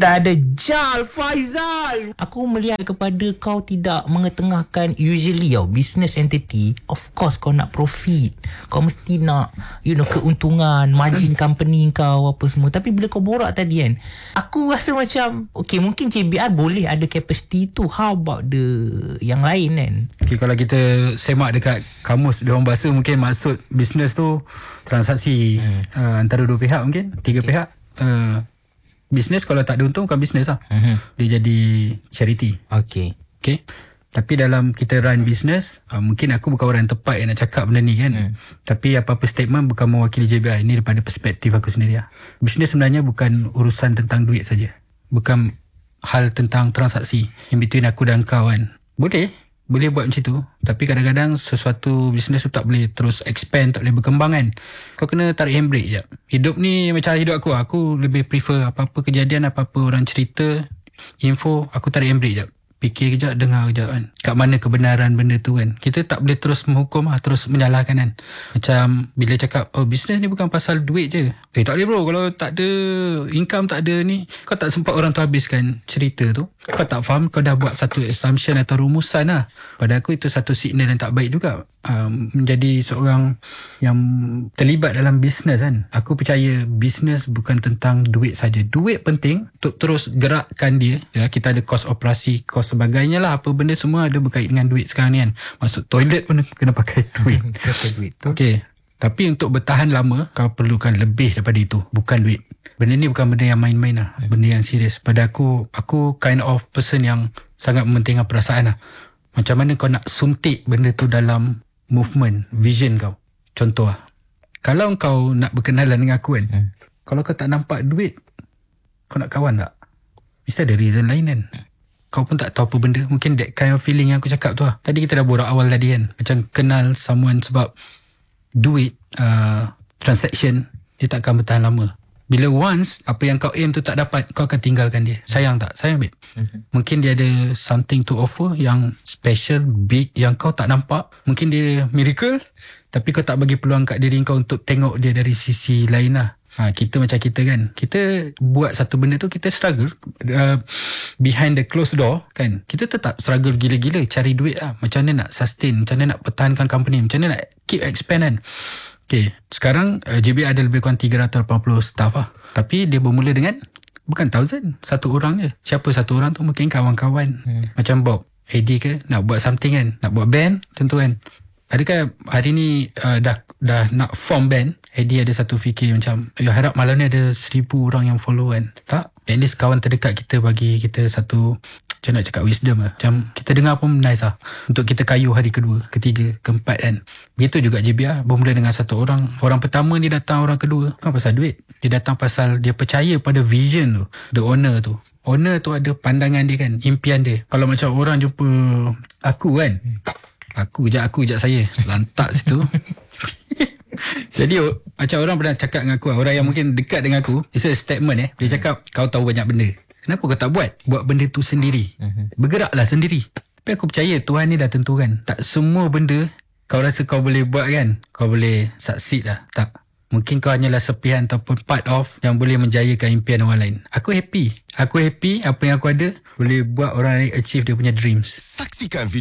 Tak ada Jal Faizal. Aku melihat kepada kau tidak mengetengahkan. Usually business entity, of course kau nak profit, kau mesti nak keuntungan, margin company kau apa semua. Tapi bila kau borak tadi kan, aku rasa macam okay, mungkin JBR boleh ada capacity tu. How about the yang lain kan? Okay, kalau kita semak dekat kamus dia orang bahasa, mungkin maksud business tu transaksi antara dua pihak, mungkin tiga pihak. Business kalau tak ada untung bukan business lah. Dia jadi charity. Okay. Tapi dalam kita run business, mungkin aku bukan orang yang tepat yang nak cakap benda ni kan. Tapi apa-apa statement bukan mewakili JBR. Ini daripada perspektif aku sendiri lah. Business sebenarnya bukan urusan tentang duit saja. Bukan hal tentang transaksi in between aku dan kau kan. Boleh buat macam tu. Tapi kadang-kadang sesuatu business tu tak boleh terus expand, tak boleh berkembang kan. Kau kena tarik handbrake je. Hidup ni macam hidup aku. Aku lebih prefer apa-apa kejadian, apa-apa orang cerita, info, aku tarik handbrake je. Fikir kejap, dengar kejap kan. Kat mana kebenaran benda tu kan. Kita tak boleh terus menghukum lah, terus menyalahkan kan. Macam bila cakap, business ni bukan pasal duit je. Tak boleh bro, kalau tak ada income, tak ada ni, kau tak sempat orang tu habiskan cerita tu. Kau tak faham, kau dah buat satu assumption atau rumusan lah. Pada aku itu satu signal yang tak baik juga. Menjadi seorang yang terlibat dalam bisnes kan. Aku percaya bisnes bukan tentang duit saja. Duit penting untuk terus gerakkan dia. Kita ada kos operasi, kos sebagainya lah. Apa benda semua ada berkait dengan duit sekarang ni kan. Masuk toilet pun kena pakai duit. Okay. Tapi untuk bertahan lama, kau perlukan lebih daripada itu. Bukan duit. Benda ni bukan benda yang main-main lah. Benda yang serius. Pada aku kind of person yang sangat mementingkan perasaan lah. Macam mana kau nak suntik benda tu dalam movement, vision kau. Contoh lah. Kalau kau nak berkenalan dengan aku kan, kalau kau tak nampak duit, kau nak kawan tak? Mesti ada reason lain kan. Kau pun tak tahu apa benda. Mungkin that kind of feeling yang aku cakap tu lah. Tadi kita dah borak awal tadi kan. Macam kenal someone sebab duit, transaction, dia tak akan bertahan lama. Bila once apa yang kau aim tu tak dapat, kau akan tinggalkan dia. Sayang tak? Sayang babe. Mungkin dia ada something to offer yang special, big, yang kau tak nampak. Mungkin dia miracle, tapi kau tak bagi peluang kat diri kau untuk tengok dia dari sisi lain lah. Kita macam kita kan, kita buat satu benda tu, kita struggle behind the closed door kan. Kita tetap struggle gila-gila cari duit lah. Macam mana nak sustain, macam mana nak pertahankan company, macam mana nak keep expand kan. Okay, sekarang JBR ada lebih kurang 380 staff lah. Tapi dia bermula dengan bukan 1,000, satu orang je. Siapa satu orang tu? Mungkin kawan-kawan. Macam Bob, AD ke, nak buat something kan, nak buat band tentu kan. Adakah hari ni dah nak form band, AD ada satu fikir macam, harap malam ni ada 1,000 orang yang follow kan. Tak, at least kawan terdekat kita bagi kita satu, macam nak cakap wisdom lah. Macam kita dengar pun nice lah. Untuk kita kayu hari kedua, ketiga, keempat kan. Begitu juga JBR, bermula dengan satu orang. Orang pertama dia datang, orang kedua. Bukan pasal duit. Dia datang pasal dia percaya pada vision tu. The owner tu. Owner tu ada pandangan dia kan, impian dia. Kalau macam orang jumpa aku kan, aku kejap saya. Lantak situ. Jadi macam orang pernah cakap dengan aku, orang yang mungkin dekat dengan aku, it's a statement dia cakap, kau tahu banyak benda, kenapa kau tak buat benda tu sendiri? Bergeraklah sendiri. Tapi aku percaya Tuhan ni dah tentukan. Tak semua benda kau rasa kau boleh buat kan, kau boleh succeed lah. Tak. Mungkin kau hanyalah sepihan ataupun part of yang boleh menjayakan impian orang lain. Aku happy apa yang aku ada boleh buat orang lain achieve dia punya dreams. Saksikan video